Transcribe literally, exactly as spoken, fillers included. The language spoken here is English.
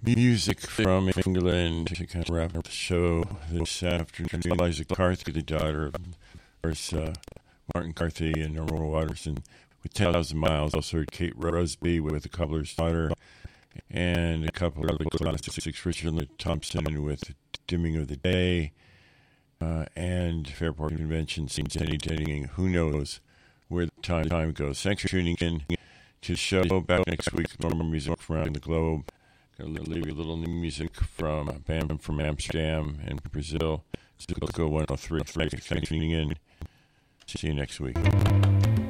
music from England to kind of wrap up the show this afternoon. Eliza Carthy, the daughter of course, uh, Martin Carthy and Aurora Watterson with ten thousand miles. Also heard Kate Rusby with The Cobbler's Daughter and a couple of classics, Richard Thompson with Dimming of the Day uh, and Fairport Convention, Cindy Denning, Who Knows Where the Time, time Goes. Thanks for tuning in to the show. Back next week, more music from around the globe. Going to leave you a little new music from a band from Amsterdam and Brazil. Zuko one oh three. Thanks for tuning in. See you next week.